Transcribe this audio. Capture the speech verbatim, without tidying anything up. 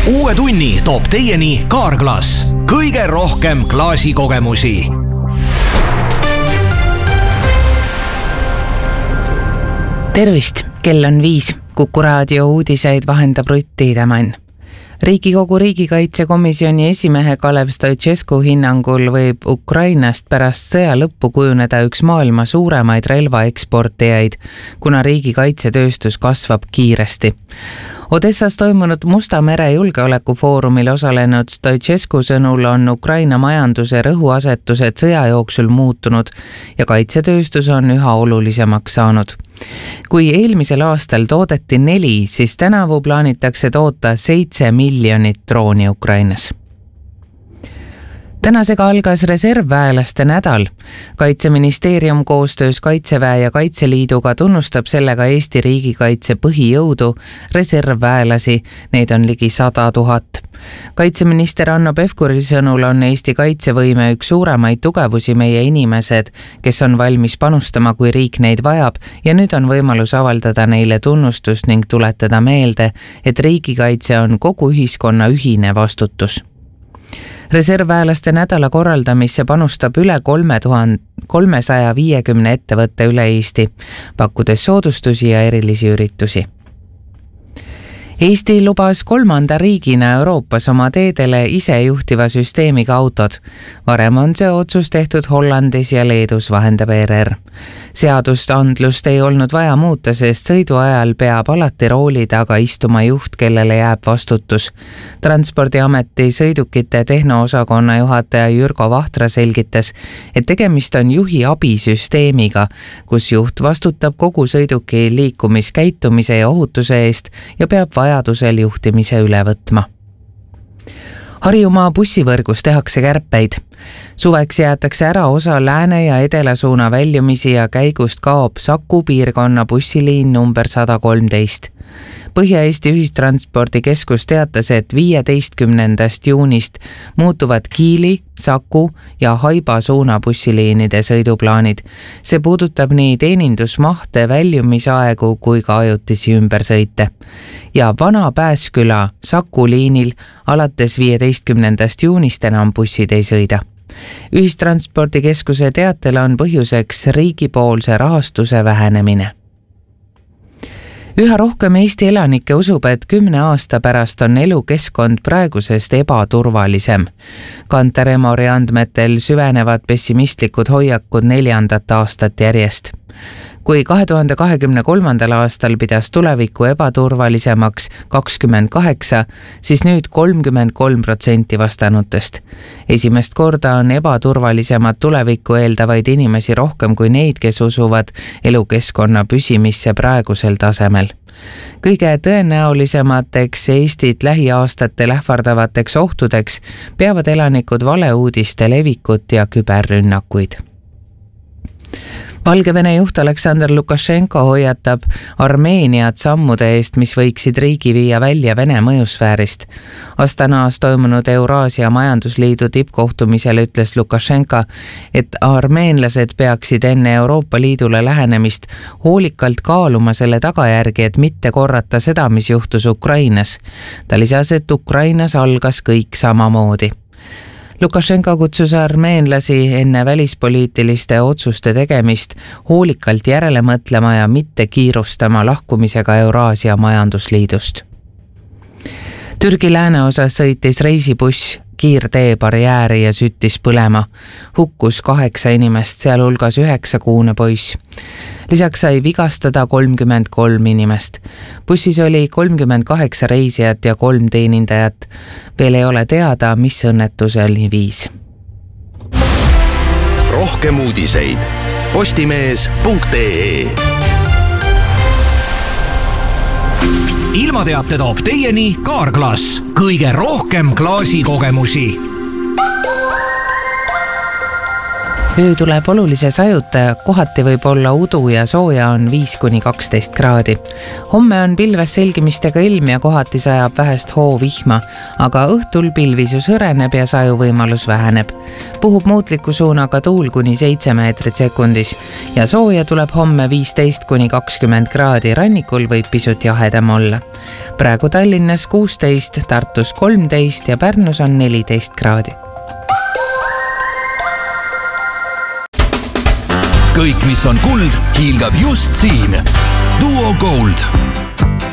uue tunni toob teieni Kaarglass. Kõige rohkem klaasikogemusi. Tervist, kell on viis. Kuku raadio uudiseid vahendab Rutt Tiidemann. Riigikogu riigikaitsekomisjoni esimehe Kalev Stoicescu hinnangul võib Ukrainast pärast sõja lõppu kujuneda üks maailma suuremaid relvaeksportijaid, kuna riigikaitsetööstus kasvab kiiresti. Odessas toimunud Musta mere julgeolekufoorumil osalenud Stoicescu sõnul on Ukraina majanduse rõhuasetused sõja jooksul muutunud ja kaitsetööstus on üha olulisemaks saanud. Kui eelmisel aastal toodeti neli, siis tänavu plaanitakse toota seitse miljonit drooni Ukrainas. Tänasega algas reservväelaste nädal. Kaitseministeerium koostöös Kaitseväe ja Kaitseliiduga tunnustab sellega Eesti riigikaitse põhijõudu, reservväelasi, neid on ligi sada tuhat. Kaitseminister Hanno Pevkuri sõnul on Eesti kaitsevõime üks suuremaid tugevusi meie inimesed, kes on valmis panustama, kui riik neid vajab, ja nüüd on võimalus avaldada neile tunnustust ning tuletada meelde, et riigikaitse on kogu ühiskonna ühine vastutus. Reservväelaste nädala korraldamisse panustab üle kolme tuhande kolmesaja viiekümne ettevõtte üle Eesti, pakkudes soodustusi ja erilisi üritusi. Eesti lubas kolmanda riigina Euroopas oma teedele isejuhtiva süsteemiga autod. Varem on see otsus tehtud Hollandis ja Leedus, vahendab E R R. Seadust andlust ei olnud vaja muuta, sest sõidu ajal peab alati rooli taga istuma juht, kellele jääb vastutus. Transpordiameti sõidukite tehnoosakonna juhataja Jürgo Vahtra selgitas, et tegemist on juhi abisüsteemiga, kus juht vastutab kogu sõiduki liikumiskäitumise ja ohutuse eest ja peab vajadusel juhtimise üle võtma. Harjumaa bussivõrgus tehakse kärpeid. Suveks jäetakse ära osa lääne ja edela suuna väljumisi ja käigust kaob Saku piirkonna bussiliin number sada kolmteist. Põhja-Eesti ühistranspordikeskus teatas, et viieteistkümnendast juunist muutuvad Kiili, Saku ja Haiba suuna bussiliinide sõiduplaanid. See puudutab nii teenindusmahte, väljumisaegu kui ka ajutisi ümbersõite. Ja Vana Pääsküla Saku liinil alates viieteistkümnendast juunist enam bussid ei sõida. Ühistranspordikeskuse teatel on põhjuseks riigipoolse rahastuse vähenemine. Üha rohkem Eesti elanikke usub, et kümne aasta pärast on elukeskkond praegusest ebaturvalisem. Kantar Emori andmetel süvenevad pessimistlikud hoiakud neljandat aastat järjest. Kui kahe tuhande kahekümne kolmandal aastal pidas tuleviku ebaturvalisemaks kakskümmend kaheksa, siis nüüd kolmkümmend kolm protsenti vastanutest. Esimest korda on ebaturvalisemat tulevikku eeldavaid inimesi rohkem kui neid, kes usuvad elukeskkonna püsimisse praegusel tasemel. Kõige tõenäolisemateks Eestit lähiaastatel ähvardavateks ohtudeks peavad elanikud valeuudiste levikut ja küberrünnakuid. Valgevene juht Aleksandr Lukašenko hoiatab Armeeniat sammude eest, mis võiksid riigi viia välja Vene mõjusfäärist. Astanas toimunud Euraasia majandusliidu tippkohtumisel ütles Lukašenko, et armeenlased peaksid enne Euroopa Liidule lähenemist hoolikalt kaaluma selle tagajärgi, et mitte korrata seda, mis juhtus Ukrainas. Ta lisas, et Ukrainas algas kõik samamoodi. Lukašenko kutsus armeenlasi enne välispoliitiliste otsuste tegemist hoolikalt järele mõtlema ja mitte kiirustama lahkumisega Euraasia majandusliidust. Türgi lääneosas sõitis reisibuss kiirtee barjääri ja süttis põlema. Hukkus kaheksa inimest, sealhulgas üheksakuune poiss. Lisaks sai vigastada kolmkümmend kolm inimest. Bussis oli kolmkümmend kaheksa reisijat ja kolm teenindajat. Veel ei ole teada, mis õnnetusel viis. Rohkem uudiseid postimees punkt ee. Ilmateate toob teieni Kaarglass. Kõige rohkem klaasikogemusi. öö tuleb olulise sajuta ja kohati võib olla udu ja sooja on viis kuni kaksteist kraadi. Homme on pilves selgimistega ilm ja kohati sajab vähest hoovihma, aga õhtul pilvisus hõreneb ja sajuvõimalus väheneb. Puhub muutliku suunaga tuul kuni seitse meetrit sekundis ja sooja tuleb homme viisteist kuni kakskümmend kraadi, rannikul võib pisut jahedam olla. Praegu Tallinnas kuusteist, Tartus kolmteist ja Pärnus on neliteist kraadi. Kõik, mis on kuld, hiilgab just siin. Duo Gold.